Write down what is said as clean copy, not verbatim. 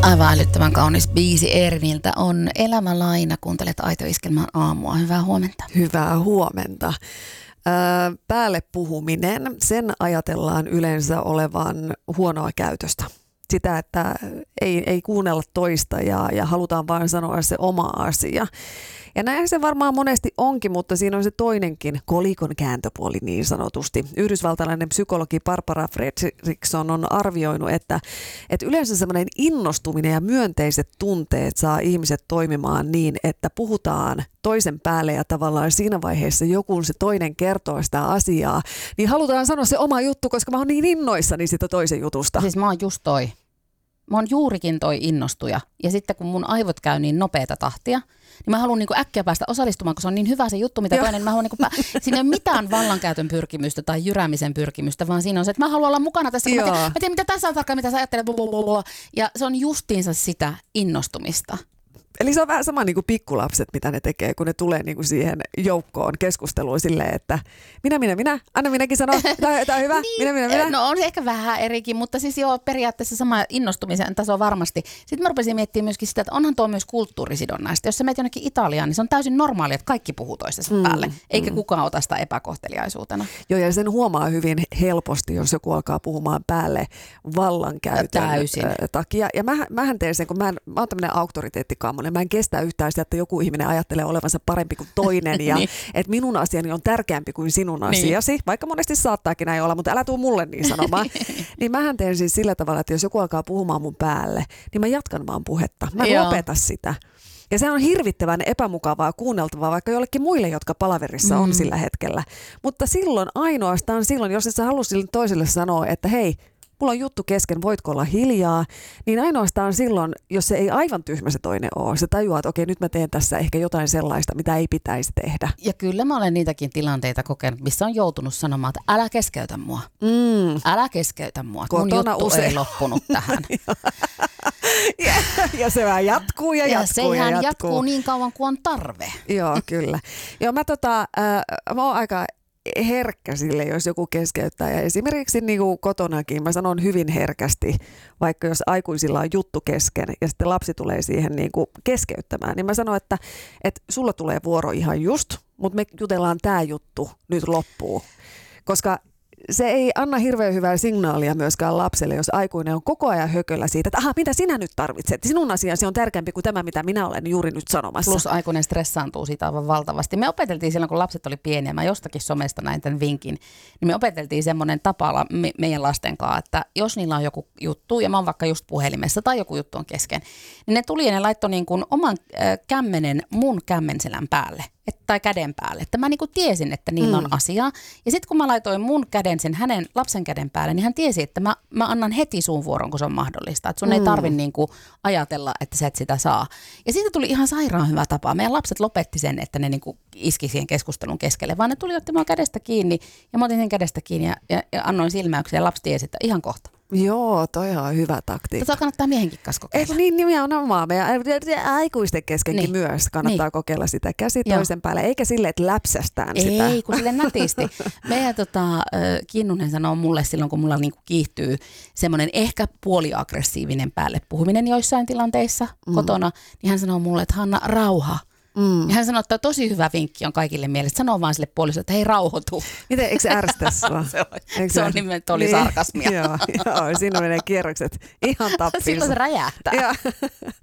Aivan älyttömän kaunis biisi Erniltä on Elämä-laina. Kuuntelet Aito Iskelmän aamua. Hyvää huomenta. Hyvää huomenta. Päälle puhuminen, sen ajatellaan yleensä olevan huonoa käytöstä. Sitä, että ei kuunnella toista ja halutaan vain sanoa se oma asia. Ja näin se varmaan monesti onkin, mutta siinä on se toinenkin kolikon kääntöpuoli niin sanotusti. Yhdysvaltalainen psykologi Barbara Fredrickson on arvioinut, että yleensä semmoinen innostuminen ja myönteiset tunteet saa ihmiset toimimaan niin, että puhutaan toisen päälle ja tavallaan siinä vaiheessa joku se toinen kertoo sitä asiaa, niin halutaan sanoa se oma juttu, koska mä oon niin innoissani sitä toisen jutusta. Siis mä oon just toi. Mä oon juurikin toi innostuja. Ja sitten kun mun aivot käy niin nopeata tahtia, niin mä haluan niinku äkkiä päästä osallistumaan, kun se on niin hyvä se juttu, mitä toinen. Niin mä haluan siinä ei ole mitään vallankäytön pyrkimystä tai jyräämisen pyrkimystä, vaan siinä on se, että mä haluan olla mukana tässä. Mä tiedän, mitä tässä on tarkkaan, mitä sä ajattelet. Ja se on justiinsa sitä innostumista. Eli se on vähän sama niin kuin pikkulapset, mitä ne tekee, kun ne tulee niin kuin siihen joukkoon keskusteluun silleen, että minä, anna minäkin sanoa, tämä on hyvä, niin, minä. No on se ehkä vähän erikin, mutta siis joo, periaatteessa sama innostumisen taso varmasti. Sitten mä rupesin miettimään myöskin sitä, että onhan tuo myös kulttuurisidonnaista. Jos sä menet jonnekin Italiaan, niin se on täysin normaalia, että kaikki puhuu toistensa päälle, eikä kukaan ota sitä epäkohteliaisuutena. Joo, ja sen huomaa hyvin helposti, jos joku alkaa puhumaan päälle vallankäytön takia. Ja mähän teen sen, kun mä oon tämmöinen auktoriteettikammonen. Mä en kestä yhtään sitä, että joku ihminen ajattelee olevansa parempi kuin toinen ja niin. Että minun asiani on tärkeämpi kuin sinun asiasi, vaikka monesti saattaakin näin olla, mutta älä tuu mulle niin sanomaan. Niin mähän teen siis sillä tavalla, että jos joku alkaa puhumaan mun päälle, niin mä jatkan vaan puhetta. Mä en lopeta sitä. Ja se on hirvittävän epämukavaa kuunneltavaa vaikka jollekin muille, jotka palaverissa on sillä hetkellä. Mutta silloin, ainoastaan silloin, jos et sä halua sille toiselle sanoa, että hei, mulla on juttu kesken, voitko olla hiljaa, niin ainoastaan silloin, jos se ei aivan tyhmä se toinen ole, se tajuaa, että okei, nyt mä teen tässä ehkä jotain sellaista, mitä ei pitäisi tehdä. Ja kyllä mä olen niitäkin tilanteita kokenut, missä on joutunut sanomaan, että älä keskeytä mua. Älä keskeytä mua, mun juttu usein ei loppunut tähän. Ja se vähän jatkuu ja sehän jatkuu niin kauan kuin on tarve. Joo, kyllä. Joo, mä oon aika herkkä sille, jos joku keskeyttää. Ja esimerkiksi niin kuin kotonakin mä sanon hyvin herkästi, vaikka jos aikuisilla on juttu kesken ja sitten lapsi tulee siihen niin kuin keskeyttämään, niin mä sanon, että sulla tulee vuoro ihan just, mutta me jutellaan tää juttu nyt loppuun. Koska se ei anna hirveän hyvää signaalia myöskään lapselle, jos aikuinen on koko ajan hököllä siitä, että mitä sinä nyt tarvitset? Sinun asiasi on tärkeämpi kuin tämä, mitä minä olen juuri nyt sanomassa. Plus aikuinen stressaantuu siitä aivan valtavasti. Me opeteltiin silloin, kun lapset oli pieniä, mä jostakin somesta näin tämän vinkin, niin me opeteltiin semmoinen tapa meidän lasten kanssa, että jos niillä on joku juttu, ja mä oon vaikka just puhelimessa tai joku juttu on kesken, niin ne tuli ja ne laittoi niin kuin oman kämmenen mun kämmenselän päälle. Tai käden päälle. Että mä niinku tiesin, että niillä on asiaa. Ja sitten kun mä laitoin mun käden sen hänen lapsen käden päälle, niin hän tiesi, että mä annan heti sun vuoron, kun se on mahdollista. Että sun ei tarvitse niinku ajatella, että sä et sitä saa. Ja siitä tuli ihan sairaan hyvä tapa. Meidän lapset lopetti sen, että ne niinku iski siihen keskustelun keskelle, vaan ne tuli ottamaan kädestä kiinni. Ja mä otin sen kädestä kiinni ja annoin silmäyksiä ja lapsi tiesi, että ihan kohta. Joo, toi on hyvä taktiikka. Tätä kannattaa miehenkin kanssa kokeilla. Niin nimenomaan. Aikuisten keskenkin myös kannattaa kokeilla sitä käsi toisen päälle, eikä sille, että läpsästään sitä. Ei, kun sille nätisti. Meidän Kinnunen sanoo mulle silloin, kun mulla niinku kiihtyy semmoinen ehkä puoliaggressiivinen päälle puhuminen joissain tilanteissa kotona, niin hän sanoo mulle, että Hanna, rauha. Ja hän sanoo, että tosi hyvä vinkki on kaikille mielestä. Sanoo vaan sille puolisolle, että hei, rauhoitu. Miten, eikö se ärsytä sua? Se on nimenomaan oli sarkasmia. Joo, siinä menee kierrokset ihan tappiinsa. Silloin se räjähtää.